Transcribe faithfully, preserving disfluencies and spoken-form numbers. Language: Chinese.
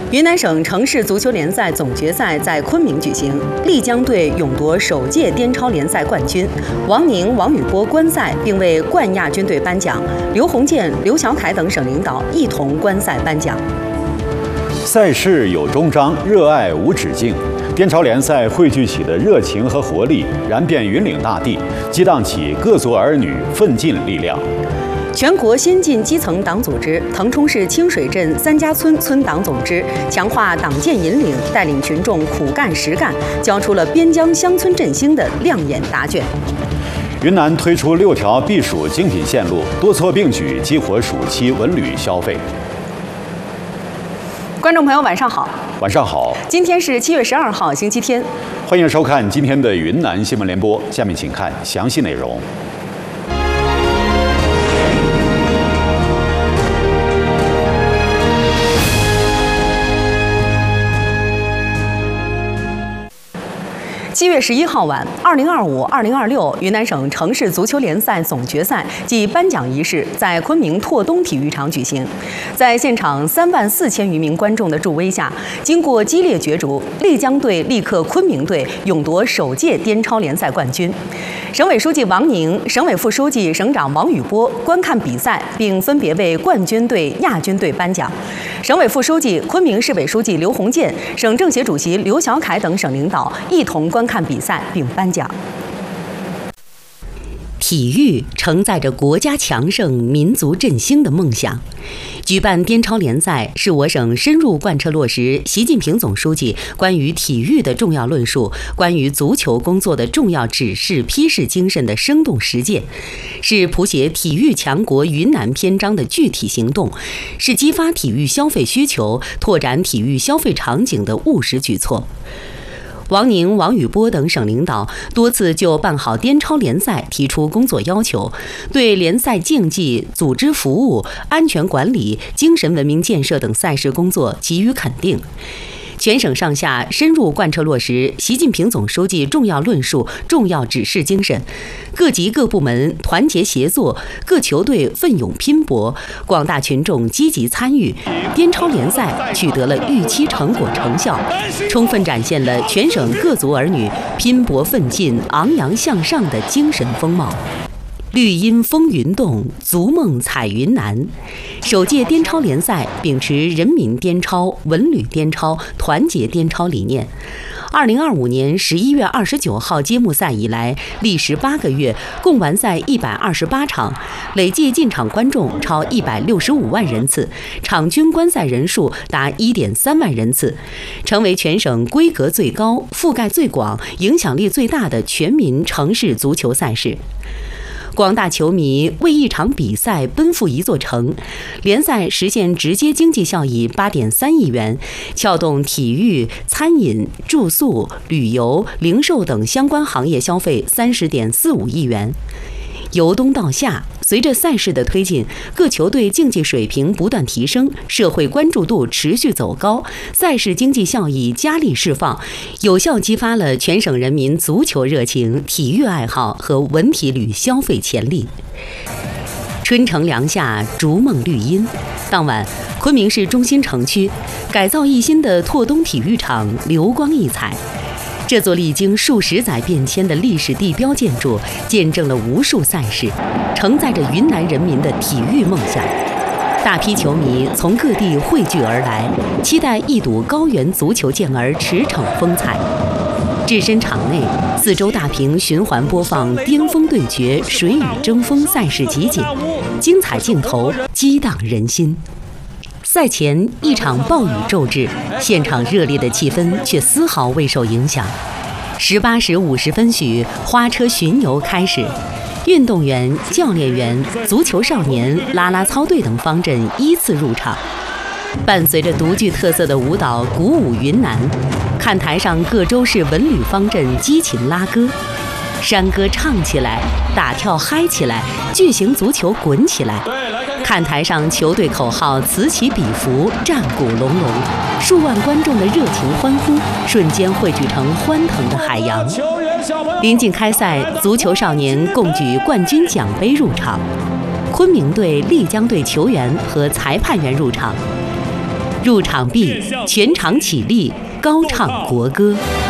云南省城市足球联赛总决赛在昆明举行，丽江队勇夺首届滇超联赛冠军，王宁、王宇波观赛并为冠亚军队颁奖，刘鸿渐、刘小凯等省领导一同观赛颁奖。 赛事有终章，热爱无止境。滇超联赛汇聚起的热情和活力，燃遍云岭大地，激荡起各族儿女奋进力量。 全国先进基层党组织腾冲市清水镇三家村村党总支强化党建引领，带领群众苦干实干，交出了边疆乡村振兴的亮眼答卷。 云南推出六条避暑精品线路，多措并举，激活暑期文旅消费。 观众朋友，晚上好。 晚上好。 今天是七月十二号，星期天。 欢迎收看今天的云南新闻联播。下面请看详细内容。七月十一号晚，二零二五二零二六云南省城市足球联赛总决赛暨颁奖仪式在昆明拓东体育场举行。在现场三万四千余名观众的助威下，经过激烈角逐，丽江队力克昆明队，勇夺首届滇超联赛冠军。省委书记王宁、省委副书记、省长王宇波观看比赛，并分别为冠军队、亚军队颁奖。省委副书记、昆明市委书记刘鸿渐、省政协主席刘小凯等省领导一同观看比赛并颁奖。体育承载着国家强盛、民族振兴的梦想。举办滇超联赛是我省深入贯彻落实习近平总书记关于体育的重要论述、关于足球工作的重要指示批示精神的生动实践，是谱写体育强国云南篇章的具体行动，是激发体育消费需求、拓展体育消费场景的务实举措。王宁、王宇波等省领导多次就办好滇超联赛提出工作要求，对联赛竞技、组织服务、安全管理、精神文明建设等赛事工作给予肯定。全省上下深入贯彻落实习近平总书记重要论述、重要指示精神，各级各部门团结协作，各球队奋勇拼搏，广大群众积极参与，滇超联赛取得了预期成果成效，充分展现了全省各族儿女拼搏奋进、昂扬向上的精神风貌。绿荫风云动，足梦彩云南。首届滇超联赛秉持人民滇超、文旅滇超、团结滇超理念。二零二五年十一月二十九号揭幕赛以来，历时八个月，共完赛一百二十八场，累计进场观众超一百六十五万人次，场均观赛人数达一点三万人次，成为全省规格最高、覆盖最广、影响力最大的全民城市足球赛事。广大球迷为一场比赛奔赴一座城，联赛实现直接经济效益八点三亿元，撬动体育、餐饮、住宿、旅游、零售等相关行业消费三十点四五亿元。由冬到夏，随着赛事的推进，各球队竞技水平不断提升，社会关注度持续走高，赛事经济效益加力释放，有效激发了全省人民足球热情、体育爱好和文体旅消费潜力。春城凉夏，逐梦绿荫。当晚，昆明市中心城区改造一新的拓东体育场流光溢彩。这座历经数十载变迁的历史地标建筑，见证了无数赛事，承载着云南人民的体育梦想。大批球迷从各地汇聚而来，期待一睹高原足球健儿驰骋风采。置身场内，四周大屏循环播放巅峰对决、水雨争锋赛事集锦，精彩镜头激荡人心。赛前一场暴雨骤至，现场热烈的气氛却丝毫未受影响。十八时五十分许，花车巡游开始，运动员、教练员、足球少年、啦啦操队等方阵依次入场，伴随着独具特色的舞蹈鼓舞云南，看台上各州市文旅方阵激情拉歌，山歌唱起来，打跳嗨起来，巨型足球滚起来。看台上球队口号此起彼伏，战鼓隆隆，数万观众的热情欢呼瞬间汇聚成欢腾的海洋。临近开赛，足球少年共举冠军奖杯入场，昆明队、丽江队球员和裁判员入场。 入场毕，全场起立，高唱国歌。